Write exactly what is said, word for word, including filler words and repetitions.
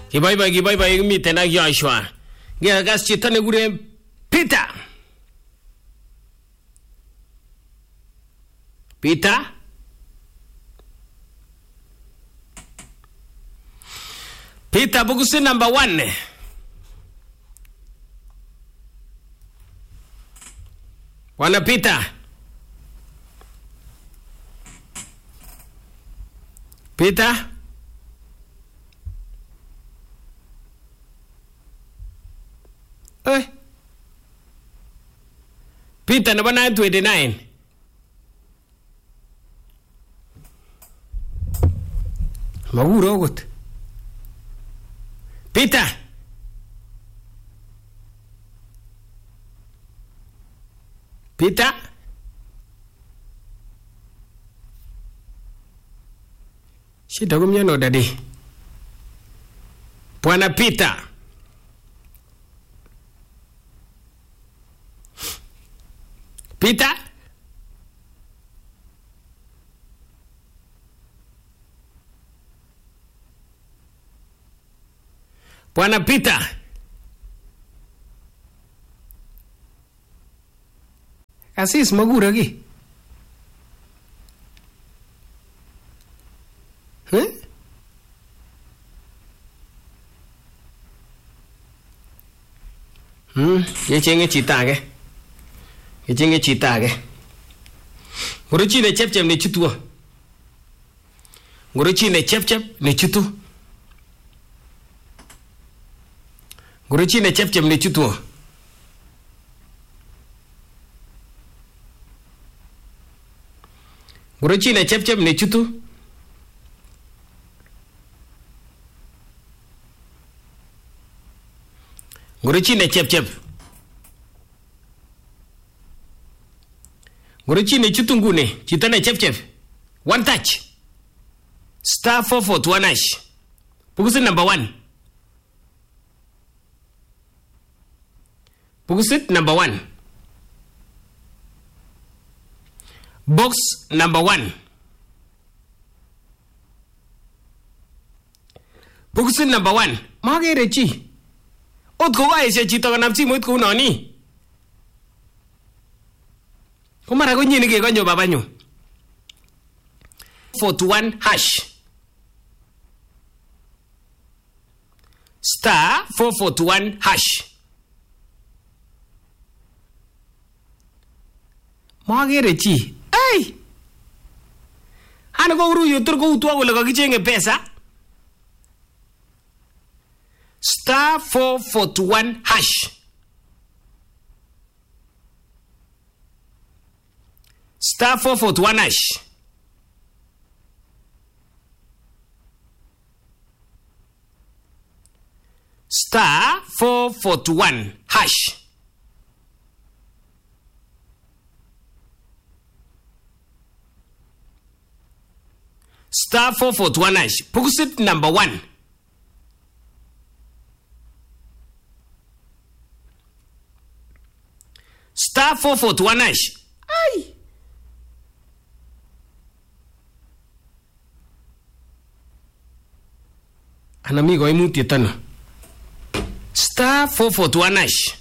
Kiboiboy kiboiboy miten ak Joshua. Ngekas chito nekure Peter. Peter? Peter bukusi number one. Bwana Peter. Peter? Eh? Peter number nine twenty-nine. Maguro gut. Peter. Peter. Shida kumyano dadi. Bwana Peter. Peter. Bwana Peter. Asis magura ki. Huh? Hmm, ye chenge chita ke. Ye chenge chita ke. Nguruchi ne chep chep ne chitu. Nguruchi ne chep chep ne chitu. Nguruchi ne chep chep ne chitu. Nguruchi ne chep chep ne chitu. Nguruchi ne chep chep. Nguruchi ne chitu ngune. Chita ne chep chep. One touch. Star four four two one hash. Pukusit number one. Pukusit number one. Box number one. Pukusit number one. Magere chi. Ot ko wa ese chito kanap simoit ko noni. Kumara ko nyini ke konyo babanyo. forty-one hash. Star four forty-one hash. Magere chi. Hey! Hana ko uru yotur ko utwa ko laga kichenge pesa. Star four forty-one hash. Star four forty-one hash. Star four forty-one hash. Star four forty-one hash. Pukusit number one. Star four forty-one hash. Ay. Anamigo imuti tano. Star four forty-one hash.